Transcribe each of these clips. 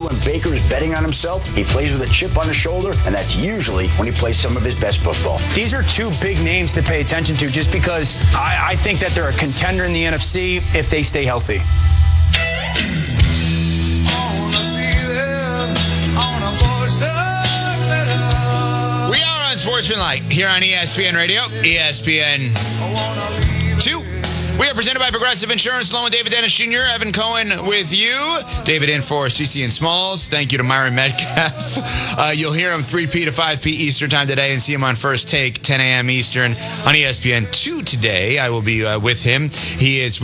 when Baker's betting on himself, he plays with a chip on his shoulder, and that's usually when he plays some of his best football. These are two big names to pay attention to just because I think that they're a contender in the NFC if they stay healthy. We are on Sportsmanlike here on ESPN Radio, ESPN 2. We are presented by Progressive Insurance. Loan with David Dennis Jr., Evan Cohen with you. David in for CC and Smalls. Thank you to Myron Metcalf. You'll hear him 3P to 5P Eastern time today and see him on First Take, 10 a.m. Eastern on ESPN 2 today. I will be with him. There's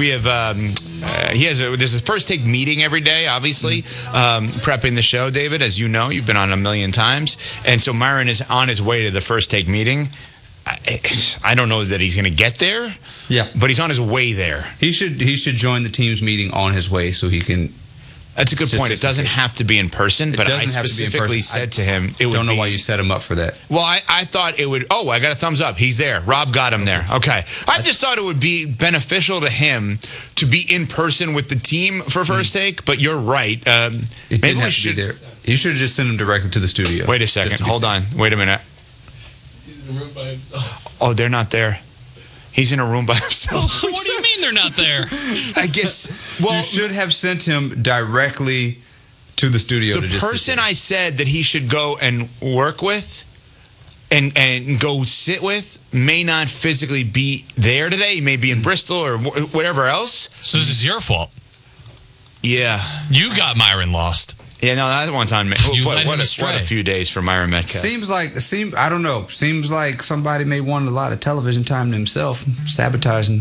a First Take meeting every day, obviously, prepping the show, David. As you know, you've been on a million times. And so Myron is on his way to the First Take meeting. I don't know that he's going to get there. Yeah, but he's on his way there. He should join the team's meeting on his way so he can. That's a good point. It doesn't have to be in person, but I specifically said to him, it would don't know why you set him up for that. Well, I thought it would. Oh, I got a thumbs up. He's there. Rob got him there. Okay. I just thought it would be beneficial to him to be in person with the team for First Take, but you're right. Maybe we should be there. You should have just sent him directly to the studio. Wait a second. Hold on. Wait a minute. He's in a room by himself. Oh, they're not there. He's in a room by himself. What do you mean they're not there? I guess. Well, you should have sent him directly to the studio. The person I said that he should go and work with and go sit with may not physically be there today. He may be in Bristol or whatever else. So this is your fault. Yeah. You got Myron lost. Yeah, no, that one's on me. What a few days for Myron Metcalf. I don't know. Seems like somebody may want a lot of television time to himself, sabotaging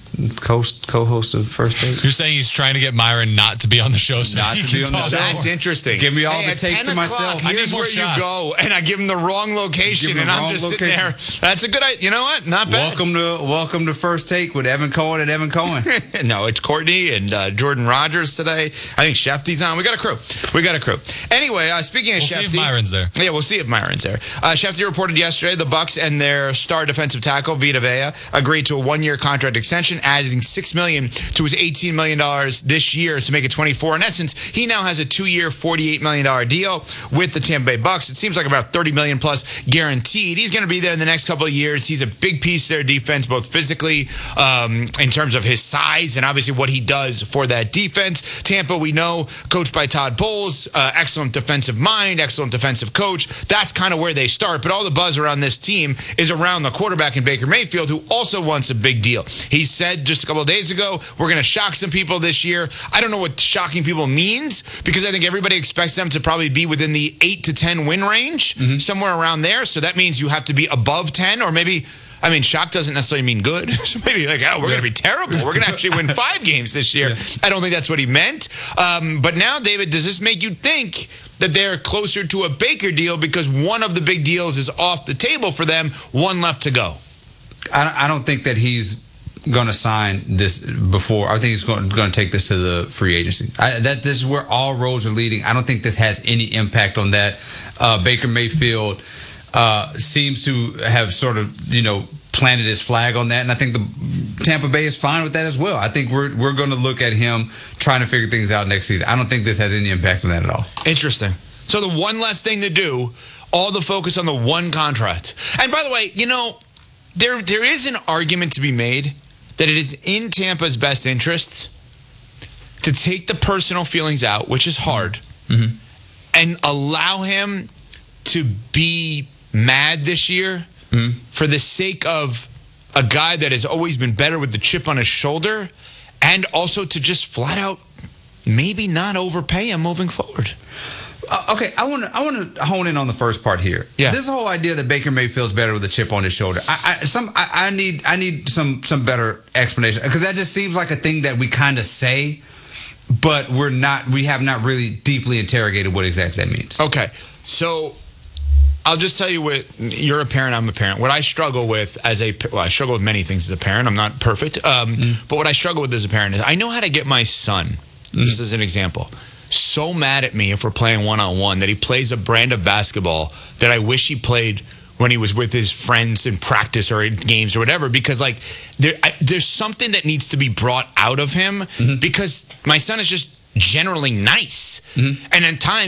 co-host of First Take. You're saying he's trying to get Myron not to be on the show, so not he to can be on the talk show. That's interesting. Give me all the take to myself. Here's where you go, and I give him the wrong location, and I'm just sitting there. That's a good idea. You know what? Not bad. Welcome to First Take with Evan Cohen and Evan Cohen. No, it's Courtney and Jordan Rogers today. I think Shefty's on. We got a crew. Anyway, speaking of Shefty, we'll see if Myron's there. Yeah, we'll see if Myron's there. Shefty reported yesterday the Bucks and their star defensive tackle Vita Vea agreed to a one-year contract extension, adding $6 million to his $18 million this year to make it 24. In essence, he now has a 2-year, $48 million deal with the Tampa Bay Bucks. It seems like about $30 million plus guaranteed. He's going to be there in the next couple of years. He's a big piece of their defense, both physically, in terms of his size and obviously what he does for that defense. Tampa, we know, coached by Todd Bowles, excellent defensive mind, excellent defensive coach. That's kind of where they start. But all the buzz around this team is around the quarterback in Baker Mayfield, who also wants a big deal. He said just a couple of days ago, we're going to shock some people this year. I don't know what shocking people means because I think everybody expects them to probably be within the 8 to 10 win range, somewhere around there. So that means you have to be above 10 or maybe, I mean, shock doesn't necessarily mean good. So maybe like, oh, we're going to be terrible. We're going to actually win 5 games this year. Yeah. I don't think that's what he meant. But now, David, does this make you think that they're closer to a Baker deal because one of the big deals is off the table for them, one left to go? I don't think that he's going to sign this before. I think he's going to take this to the free agency. This is where all roads are leading. I don't think this has any impact on that. Baker Mayfield seems to have sort of, planted his flag on that, and I think the Tampa Bay is fine with that as well. I think we're going to look at him trying to figure things out next season. I don't think this has any impact on that at all. Interesting. So the one less thing to do, all the focus on the one contract. And by the way, there is an argument to be made that it is in Tampa's best interest to take the personal feelings out, which is hard, and allow him to be mad this year for the sake of a guy that has always been better with the chip on his shoulder, and also to just flat out maybe not overpay him moving forward. Okay, I want to hone in on the first part here. Yeah. This whole idea that Baker Mayfield's better with a chip on his shoulder. I need some better explanation, because that just seems like a thing that we kind of say, but we have not really deeply interrogated what exactly that means. Okay, so I'll just tell you what, you're a parent, I'm a parent. What I struggle with I struggle with many things as a parent. I'm not perfect, but what I struggle with as a parent is I know how to get my son. This is an example. So mad at me if we're playing one-on-one that he plays a brand of basketball that I wish he played when he was with his friends in practice or in games or whatever, because there's something that needs to be brought out of him, because my son is just generally nice, and at times